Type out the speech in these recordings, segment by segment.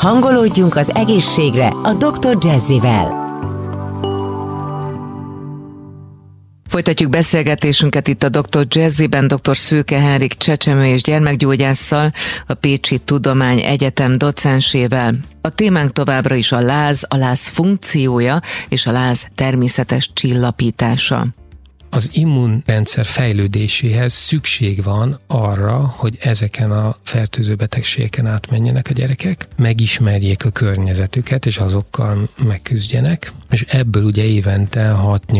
Hangolódjunk az egészségre a Dr. Jazzivel. Folytatjuk beszélgetésünket itt a Dr. Jazziben, dr. Szőke Henrik csecsemő- és gyermekgyógyásszal, a Pécsi Tudományegyetem docensével. A témánk továbbra is a láz funkciója és a láz természetes csillapítása. Az immunrendszer fejlődéséhez szükség van arra, hogy ezeken a fertőző betegségeken átmenjenek a gyerekek, megismerjék a környezetüket, és azokkal megküzdjenek, és ebből ugye évente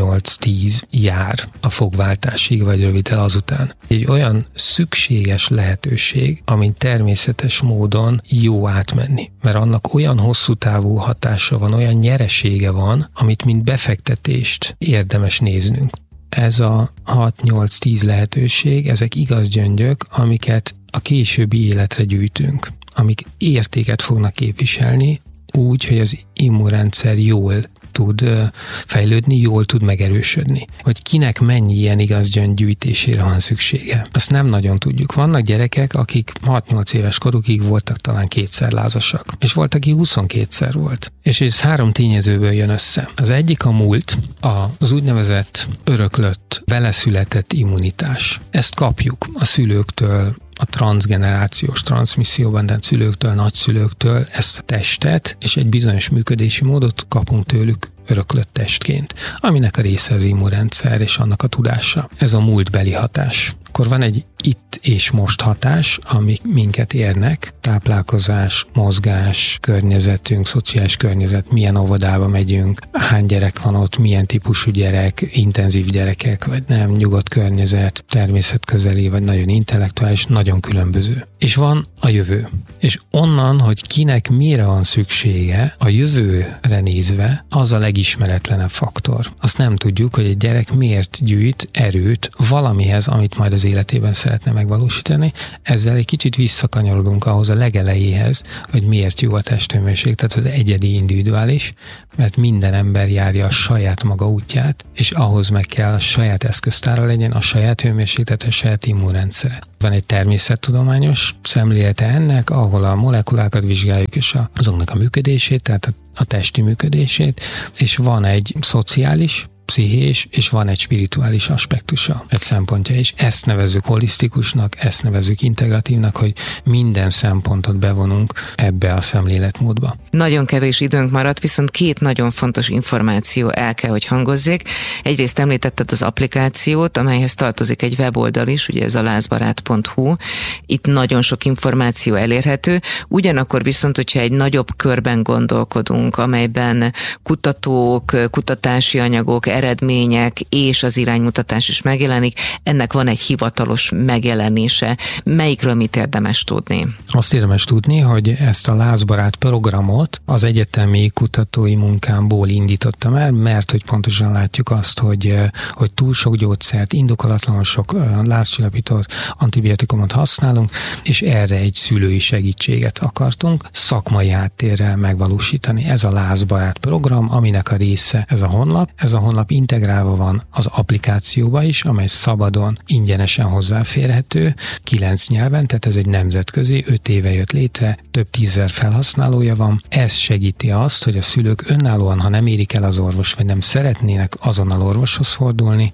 6-8-10 jár a fogváltásig, vagy röviddel azután. Egy olyan szükséges lehetőség, amin természetes módon jó átmenni, mert annak olyan hosszú távú hatása van, olyan nyeresége van, amit mint befektetést érdemes néznünk. Ez a 6-8-10 lehetőség, ezek igaz gyöngyök, amiket a későbbi életre gyűjtünk, amik értéket fognak képviselni úgy, hogy az immunrendszer jól tud fejlődni, jól tud megerősödni. Hogy kinek mennyi ilyen igaz gyöngy gyűjtésére van szüksége. Azt nem nagyon tudjuk. Vannak gyerekek, akik 6-8 éves korukig voltak talán 2-szer lázasak. És volt, aki 22-szer volt. És ez 3 tényezőből jön össze. Az egyik a múlt, az úgynevezett öröklött, veleszületett immunitás. Ezt kapjuk a szülőktől, a transzgenerációs transzmisszióban, de szülőktől, nagyszülőktől ezt a testet és egy bizonyos működési módot kapunk tőlük öröklött testként, aminek a része az immunrendszer és annak a tudása. Ez a múltbeli hatás. Akkor van egy itt és most hatás, amik minket érnek, táplálkozás, mozgás, környezetünk, szociális környezet, milyen óvodába megyünk, hány gyerek van ott, milyen típusú gyerek, intenzív gyerekek, vagy nem, nyugodt környezet, természetközeli, vagy nagyon intellektuális, nagyon különböző. És van a jövő. És onnan, hogy kinek mire van szüksége, a jövőre nézve, az a legismeretlenebb faktor. Azt nem tudjuk, hogy egy gyerek miért gyűjt erőt valamihez, amit majd az életében szeretne megvalósítani. Ezzel egy kicsit visszakanyarodunk ahhoz a legelejéhez, hogy miért jó a testhőmérséklet, tehát az egyedi, individuális, mert minden ember járja a saját maga útját, és ahhoz meg kell a saját eszköztára legyen, a saját hőmérséklet, a saját immunrendszere. Van egy természettudományos szemlélete ennek, ahol a molekulákat vizsgáljuk, és azoknak a működését, tehát a testi működését, és van egy szociális, pszichés, és van egy spirituális aspektusa, egy szempontja, és ezt nevezzük holisztikusnak, ezt nevezzük integratívnak, hogy minden szempontot bevonunk ebbe a szemléletmódba. Nagyon kevés időnk maradt, viszont 2 nagyon fontos információ el kell, hogy hangozzék. Egyrészt említetted az applikációt, amelyhez tartozik egy weboldal is, ugye ez a lazbarát.hu. Itt nagyon sok információ elérhető, ugyanakkor viszont, hogyha egy nagyobb körben gondolkodunk, amelyben kutatók, kutatási anyagok, eredmények és az iránymutatás is megjelenik, ennek van egy hivatalos megjelenése. Melyikről mit érdemes tudni? Azt érdemes tudni, hogy ezt a Lázbarát programot az egyetemi kutatói munkámból indítottam el, mert hogy pontosan látjuk azt, hogy túl sok gyógyszert, indokolatlanul sok lázcsillapítót, antibiotikumot használunk, és erre egy szülői segítséget akartunk szakmai háttérrel megvalósítani. Ez a Lázbarát program, aminek a része ez a honlap. Ez a honlap integrálva van az applikációba is, amely szabadon, ingyenesen hozzáférhető, 9 nyelven, tehát ez egy nemzetközi, 5 éve jött létre, több 10 000 felhasználója van. Ez segíti azt, hogy a szülők önállóan, ha nem érik el az orvos, vagy nem szeretnének azonnal orvoshoz fordulni,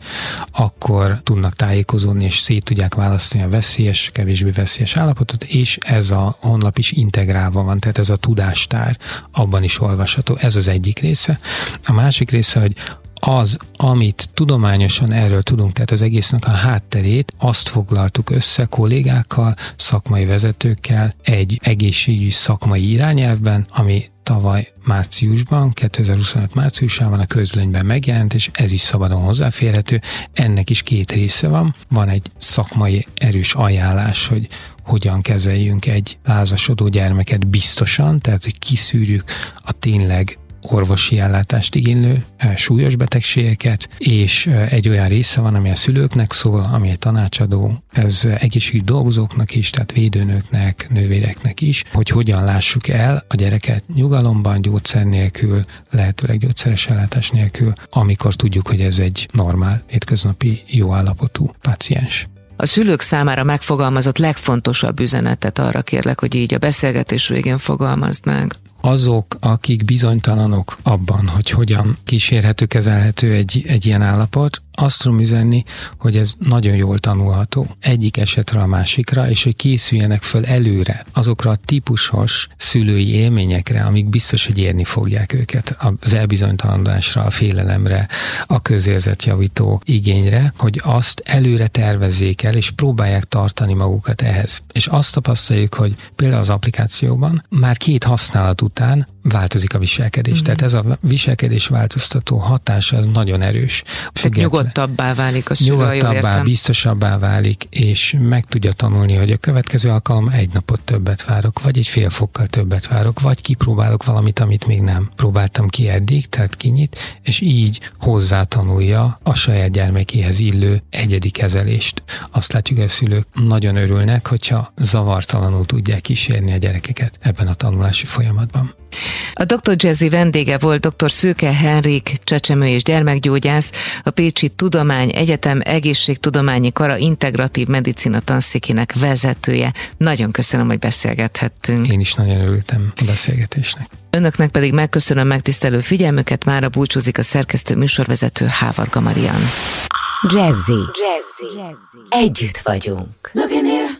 akkor tudnak tájékozódni, és szét tudják választani a veszélyes, kevésbé veszélyes állapotot, és ez a honlap is integrálva van, tehát ez a tudástár abban is olvasható. Ez az egyik része. A másik része, hogy az, amit tudományosan erről tudunk, tehát az egésznek a hátterét, azt foglaltuk össze kollégákkal, szakmai vezetőkkel egy egészségügyi szakmai irányelvben, ami tavaly márciusban, 2025 márciusában a közlönyben megjelent, és ez is szabadon hozzáférhető. Ennek is 2 része van. Van egy szakmai erős ajánlás, hogy hogyan kezeljünk egy lázasodó gyermeket biztosan, tehát hogy kiszűrjük a tényleg orvosi ellátást igénylő súlyos betegségeket, és egy olyan része van, ami a szülőknek szól, ami egy tanácsadó, ez egészségügyi dolgozóknak is, tehát védőnőknek, nővéreknek is, hogy hogyan lássuk el a gyereket nyugalomban, gyógyszer nélkül, lehetőleg gyógyszeres ellátás nélkül, amikor tudjuk, hogy ez egy normál, hétköznapi, jó állapotú páciens. a szülők számára megfogalmazott legfontosabb üzenetet arra kérlek, hogy így a beszélgetés végén fogalmazd meg. Azok, akik bizonytalanok abban, hogy hogyan kísérhető, kezelhető egy ilyen állapot, azt tudom üzenni, hogy ez nagyon jól tanulható egyik esetről a másikra, és hogy készüljenek föl előre azokra a típusos szülői élményekre, amik biztos, hogy érni fogják őket, az elbizonytalanodásra, a félelemre, a közérzetjavító igényre, hogy azt előre tervezzék el, és próbálják tartani magukat ehhez. És azt tapasztaljuk, hogy például az applikációban már 2 használat után változik a viselkedés. Tehát ez a viselkedés változtató hatása, ez nagyon erős. Tehát nyugodtabbá válik a szülő, nyugodtabbá, biztosabbá válik, és meg tudja tanulni, hogy a következő alkalom 1 napot többet várok, vagy egy fél fokkal többet várok, vagy kipróbálok valamit, amit még nem próbáltam ki eddig, tehát kinyit, és így hozzátanulja a saját gyermekéhez illő egyedi kezelést. Azt látjuk, hogy a szülők nagyon örülnek, hogyha zavartalanul tudják kísérni a gyerekeket ebben a tanulási folyamatban. A Dr. Jazzy vendége volt dr. Szőke Henrik, csecsemő és gyermekgyógyász, a Pécsi Tudományegyetem Egészségtudományi Kara Integratív Medicina Tanszékének vezetője. Nagyon köszönöm, hogy beszélgethettünk. Én is nagyon örültem a beszélgetésnek. Önöknek pedig megköszönöm megtisztelő figyelmüket, mára búcsúzik a szerkesztő műsorvezető Hávarga Marian. Jazzy. Együtt vagyunk. Look in here.